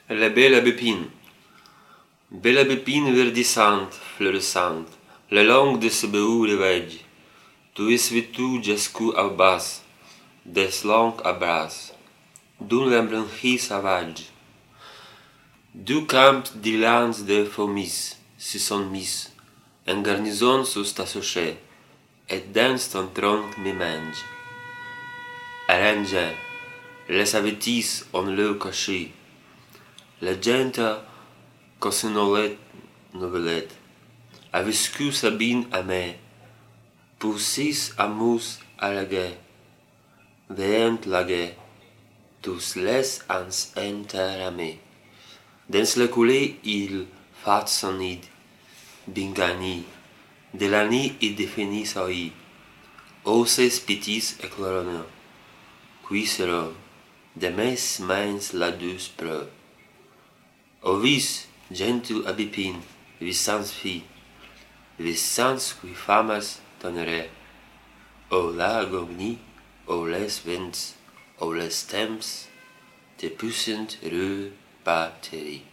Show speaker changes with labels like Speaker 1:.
Speaker 1: La belle aubépine. Belle aubépine verdissante, fleurissante, le long de ce beau réveil, tu es vêtue jusqu'au bas, des longs abras, d'une lambranchie sauvage. Du camp d'Irlande de fourmis se sont mis, en garnison sous ta socher, et dans ton tronc me mange. Arranger, les avétis ont le caché, la gente novelette, a viscu Sabine amère, pour six amours à la guerre, veillant la guerre, tous les ans enterramés. Dans le couler il fait son nid, bien gagné, de la nuit il définit sa vie, ô ces petits éclairons, qui seront, de mes mains la douce preuve. Ô vis, gentil aubépine, vis sans fille, vis sans qui famas tonnerre, ô la agonie, ô les vents, ô les temps, te puissent repartir.